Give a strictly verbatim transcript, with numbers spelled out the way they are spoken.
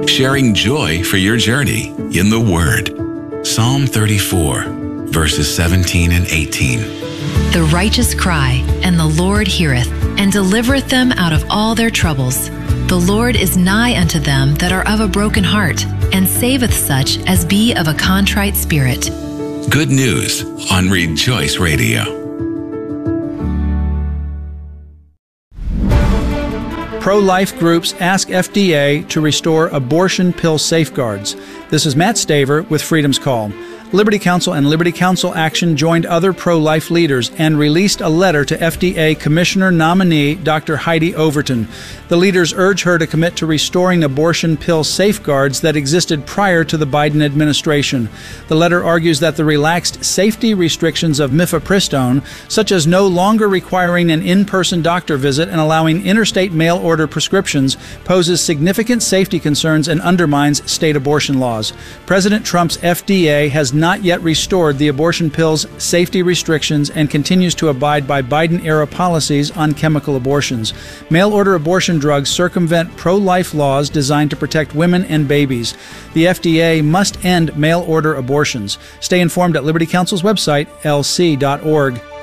sharing joy for your journey in the Word. Psalm thirty-four, verses seventeen and eighteen. The righteous cry, and the Lord heareth, and delivereth them out of all their troubles. The Lord is nigh unto them that are of a broken heart, and saveth such as be of a contrite spirit. Good news on Rejoice Radio. Pro-life groups ask F D A to restore abortion pill safeguards. This is Matt Staver with Freedom's Call. Liberty Counsel and Liberty Counsel Action joined other pro-life leaders and released a letter to F D A Commissioner nominee Doctor Heidi Overton. The leaders urge her to commit to restoring abortion pill safeguards that existed prior to the Biden administration. The letter argues that the relaxed safety restrictions of mifepristone, such as no longer requiring an in-person doctor visit and allowing interstate mail-order prescriptions, poses significant safety concerns and undermines state abortion laws. President Trump's F D A has not yet restored the abortion pill's safety restrictions and continues to abide by Biden-era policies on chemical abortions. Mail-order abortion drugs circumvent pro-life laws designed to protect women and babies. The F D A must end mail-order abortions. Stay informed at Liberty Counsel's website, L C dot org.